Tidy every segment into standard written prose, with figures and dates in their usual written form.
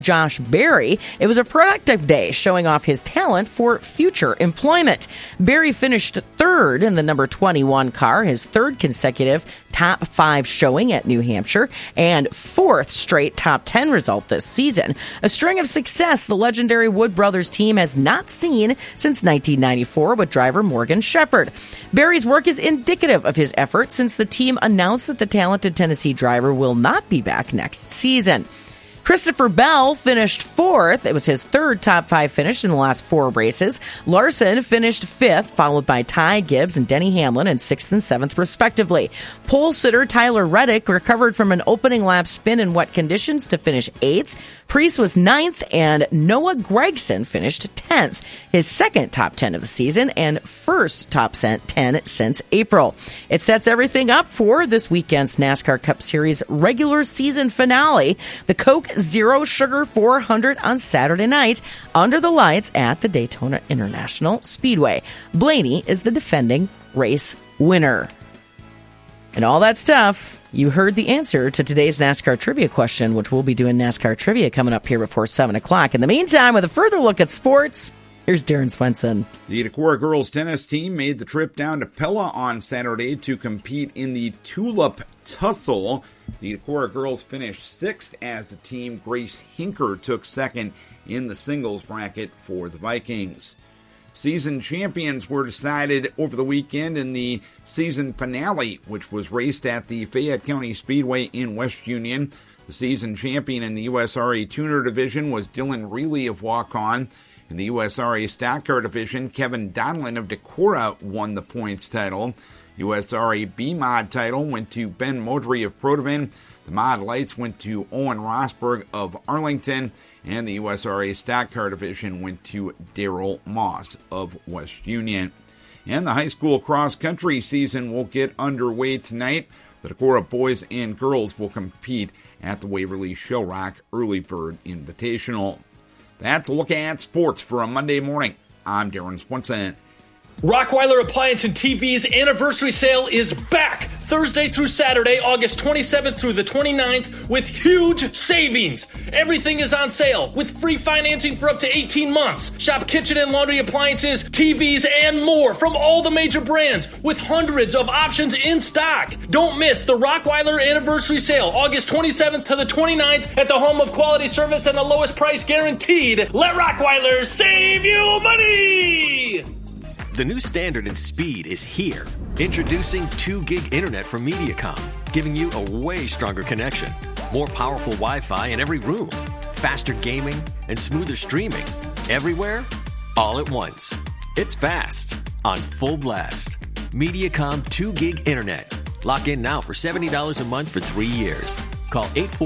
Josh Berry, it was a productive day showing off his talent for future employment. Berry finished third in the number 21 car, his third consecutive top 5 showing at New Hampshire, and fourth straight top 10 result this season. A string of success the legendary Wood Brothers team has not seen since 1994 with driver Morgan Shepherd. Berry's work is indicative of his effort since the team announced that the talented Tennessee driver will not be back next season. Christopher Bell finished fourth. It was his third top 5 finish in the last 4 races. Larson finished 5th, followed by Ty Gibbs and Denny Hamlin in 6th and 7th, respectively. Pole sitter Tyler Reddick recovered from an opening lap spin in wet conditions to finish 8th. Preece was 9th, and Noah Gragson finished 10th, his second top 10 of the season and first top 10 since April. It sets everything up for this weekend's NASCAR Cup Series regular season finale, the Coke Zero Sugar 400 on Saturday night under the lights at the Daytona International Speedway. Blaney is the defending race winner. And all that stuff, you heard the answer to today's NASCAR trivia question, which we'll be doing NASCAR trivia coming up here before 7 o'clock. In the meantime, with a further look at sports, here's Darren Swenson. The Decorah girls tennis team made the trip down to Pella on Saturday to compete in the Tulip Tussle. The Decorah girls finished 6th as a team. Grace Hinker took 2nd in the singles bracket for the Vikings. Season champions were decided over the weekend in the season finale, which was raced at the Fayette County Speedway in West Union. The season champion in the USRA Tuner Division was Dylan Reilly of Waukon. In the USRA Stock Car Division, Kevin Donlin of Decorah won the points title. USRA B-Mod title went to Ben Modry of Protivin. The Mod Lights went to Owen Rosberg of Arlington. And the USRA Stock Car Division went to Darrell Moss of West Union. And the high school cross-country season will get underway tonight. The Decorah boys and girls will compete at the Waverly Show Rock Early Bird Invitational. That's a look at sports for a Monday morning. I'm Darren Swenson. Rockweiler Appliance and TV's anniversary sale is back Thursday through Saturday, August 27th through the 29th with huge savings. Everything is on sale with free financing for up to 18 months. Shop kitchen and laundry appliances, TVs, and more from all the major brands with hundreds of options in stock. Don't miss the Rockweiler anniversary sale, August 27th to the 29th at the home of quality service and the lowest price guaranteed. Let Rockweiler save you money! The new standard in speed is here. Introducing 2 gig internet from Mediacom, giving you a way stronger connection, more powerful Wi-Fi in every room, faster gaming, and smoother streaming. Everywhere, all at once. It's fast, on full blast. Mediacom 2 gig internet. Lock in now for $70 a month for 3 years. Call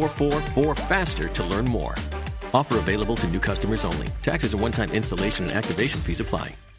844-4FASTER to learn more. Offer available to new customers only. Taxes and one-time installation and activation fees apply.